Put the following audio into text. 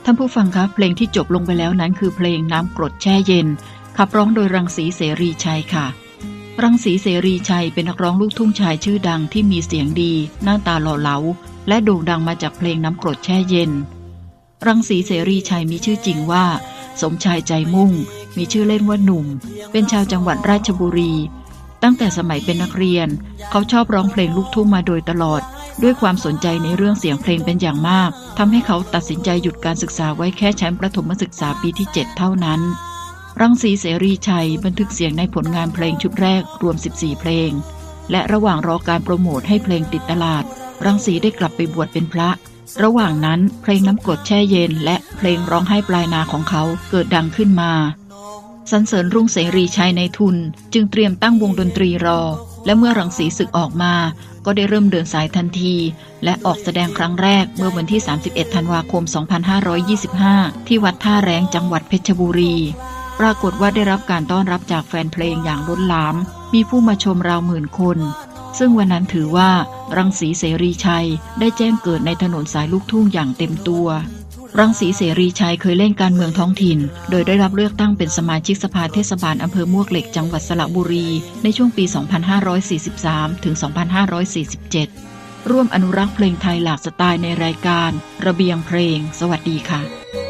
ท่านผู้ฟังครับเพลงที่จบลงไปแล้วนั้นคือเพลงน้ำกรดแช่เย็นขับร้องโดยรังสีเสรีชัยค่ะรังสีเสรีชัยเป็นนักร้องลูกทุ่งชายชื่อดังที่มีเสียงดีหน้าตาหล่อเหลาและโด่งดังมาจากเพลงน้ำกรดแช่เย็นรังสีเสรีชัยมีชื่อจริงว่าสมชายใจมุ่งมีชื่อเล่นว่าหนุ่มเป็นชาวจังหวัดราชบุรีตั้งแต่สมัยเป็นนักเรียนเขาชอบร้องเพลงลูกทุ่งมาโดยตลอดด้วยความสนใจในเรื่องเสียงเพลงเป็นอย่างมากทำให้เขาตัดสินใจหยุดการศึกษาไว้แค่ชั้นประถมศึกษาปีที่ 7เท่านั้นรังสีเสรีชัยบันทึกเสียงในผลงานเพลงชุดแรกรวม14เพลงและระหว่างรอการโปรโมทให้เพลงติดตลาดรังสีได้กลับไปบวชเป็นพระระหว่างนั้นเพลงน้ำกรดแช่เย็นและเพลงร้องไห้ปลายนาของเขาเกิดดังขึ้นมาสรรเสริญรุ่งเสรีชัยในทุนจึงเตรียมตั้งวงดนตรีรอและเมื่อรังสีศึกออกมาก็ได้เริ่มเดินสายทันทีและออกแสดงครั้งแรกเมื่อวันที่31ธันวาคม2525ที่วัดท่าแร้งจังหวัดเพชรบุรีปรากฏว่าได้รับการต้อนรับจากแฟนเพลงอย่างล้นหลามมีผู้มาชมราวหมื่นคนซึ่งวันนั้นถือว่ารังสีเสรีชัยได้แจ้งเกิดในถนนสายลูกทุ่งอย่างเต็มตัวรังสีเสรีชัยเคยเล่นการเมืองท้องถิ่นโดยได้รับเลือกตั้งเป็นสมาชิกสภาเทศบาลอำเภอมวกเหล็กจังหวัดสระบุรีในช่วงปี 2543 ถึง 2547 ร่วมอนุรักษ์เพลงไทยหลากสไตล์ในรายการระเบียงเพลงสวัสดีค่ะ